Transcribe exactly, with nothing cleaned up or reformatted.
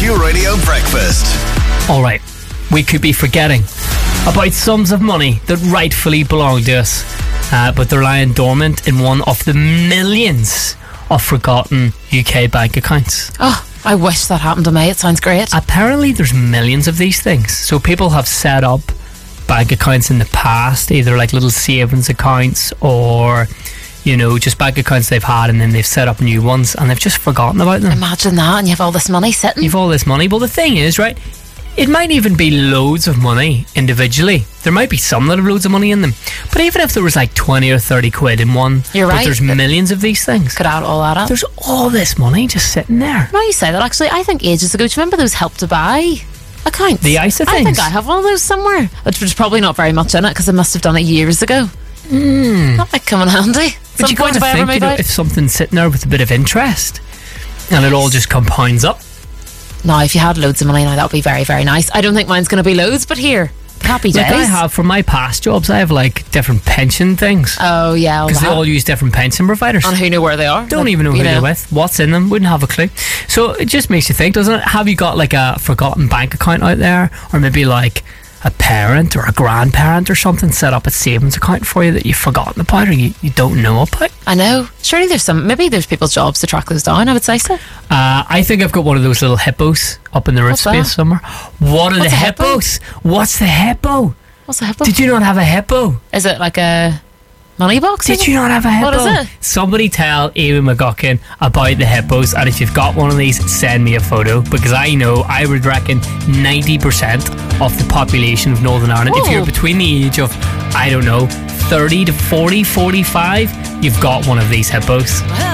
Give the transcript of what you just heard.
Cork Radio Breakfast. All right, we could be forgetting about sums of money that rightfully belong to us, uh, but they're lying dormant in one of the millions of forgotten U K bank accounts. Oh, I wish that happened to me. It sounds great. Apparently there's millions of these things. So people have set up bank accounts in the past, either like little savings accounts or, you know, just bank accounts they've had, and then they've set up new ones and they've just forgotten about them. Imagine that, and you have all this money sitting. You've all this money. Well, the thing is, right, it might even be loads of money individually. There might be some that have loads of money in them. But even if there was like twenty or thirty quid in one, You're but right. there's millions of these things. Could add all that up. There's all this money just sitting there. Now you say that, actually, I think ages ago, do you remember those Help to Buy accounts? The I S A I things. think I have one of those somewhere. Which was probably not very much in it, because I must have done it years ago. Mm. That might come in handy. But Some you point got to if I ever think, move you know, out. if something's sitting there with a bit of interest and it all just compounds up. Now, if you had loads of money now, that would be very, very nice. I don't think mine's going to be loads, but here, happy days. Like I have, for my past jobs, I have like different pension things. Oh, yeah. Because they all use different pension providers. And who know where they are. Don't Like, even know who you they're with, what's in them, wouldn't have a clue. So it just makes you think, doesn't it? Have you got like a forgotten bank account out there, or maybe like a parent or a grandparent or something set up a savings account for you that you've forgotten about or you, you don't know about? I know. Surely there's some, maybe there's people's jobs to track those down, I would say so. Uh, I think I've got one of those little hippos up in the roof What's that? space somewhere. What are What's the a hippo? hippos? What's the hippo? What's a hippo? Did you not have a hippo? Is it like a money box? Did you not have a hippo? What is it? Somebody tell Amy McGuckin about the hippos, and if you've got one of these, send me a photo, because I know, I would reckon ninety percent of the population of Northern Ireland, Whoa. if you're between the age of, I don't know, thirty to forty, forty-five, you've got one of these hippos.